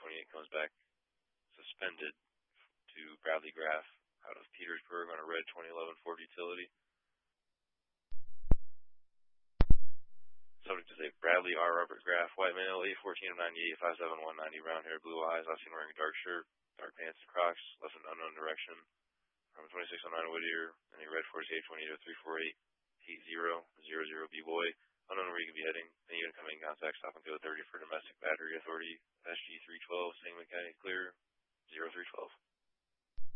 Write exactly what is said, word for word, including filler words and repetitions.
twenty-eight comes back suspended to Bradley Graff out of Petersburg on a red twenty eleven Ford utility. Subject is a Bradley R. Robert Graff, white male, eight fourteen of ninety-eight, five seven, one ninety, brown hair, blue eyes, last seen wearing a dark shirt, dark pants and Crocs, left in unknown direction, from twenty-six oh nine Whittier, and a red forty-eight twenty-eight oh three four eight, eight zero zero zero B-Boy, unknown where you could be heading, any unit coming in contact, stop and go thirty for domestic battery authority, S G three twelve, Sangamon County, clear, zero three twelve.